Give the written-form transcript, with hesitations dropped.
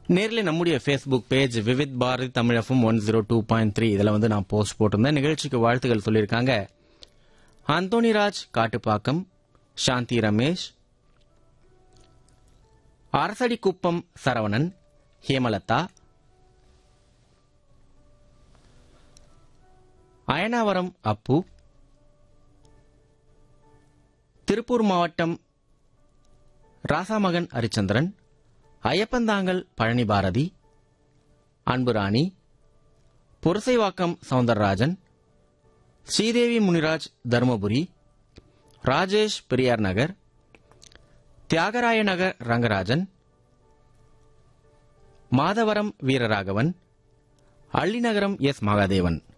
நேரில் நம்முடைய Facebook page Vividh Bharathi Tamil FM 102.3 இதில் நான் போஸ்ட் போட்டிருந்தேன். நிகழ்ச்சிக்கு வாழ்த்துக்கள் சொல்லியிருக்காங்க அந்தோணிராஜ் காட்டுப்பாக்கம், சாந்தி ரமேஷ், அரசடிக்குப்பம் சரவணன், ஹேமலதா, அயனாவரம் அப்பு, திருப்பூர் மாவட்டம் ராசாமகன் ஹரிச்சந்திரன், ஐயப்பந்தாங்கல் பழனி பாரதி, அன்புராணி, புரசைவாக்கம் சவுந்தரராஜன், ஸ்ரீதேவி முனிராஜ் தருமபுரி, ராஜேஷ் பெரியார் நகர், தியாகராய நகர் ரங்கராஜன், மாதவரம் வீரராகவன், அள்ளிநகரம் எஸ் மகாதேவன்.